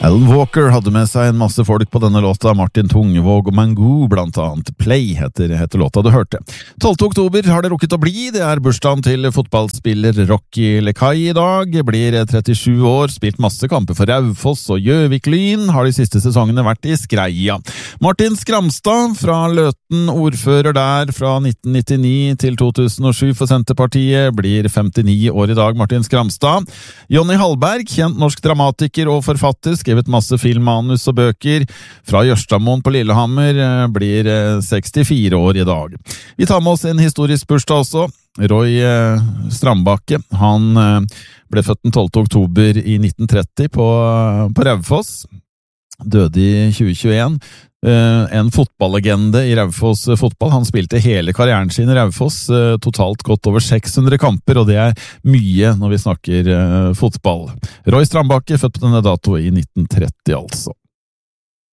Alan Walker hadde med seg en masse folk på denne låta, Martin Tungevåg og Mango blant annet. Play heter låta du hørte. 12. oktober har det rukket å bli, det er bursdagen til fotballspiller Rocky Lekai i dag. Blir 37 år, spilt masse kamper for Raufoss og Gjøvik Lyn, har de siste sesongene vært i Skreia. Martin Skramstad fra Løten, ordfører der fra 1999 til 2007 for Senterpartiet, blir 59 år i dag, Martin Skramstad. Jonny Hallberg, kjent norsk dramatiker og forfatter, skrevet masse filmmanus og bøker, fra Jørstadmoen på Lillehammer, blir 64 år i dag. Vi tar med oss en historisk bursdag også. Roy Strandbakke, han ble født den 12. oktober i 1930 på Raufoss, døde i 2021. En fotballegende i Raufoss fotball. Han spilte hele karrieren sin i Raufoss, totalt gått over 600 kamper, og det er mye når vi snakker fotball. Roy Strandbakke, født på denne dato i 1930 altså.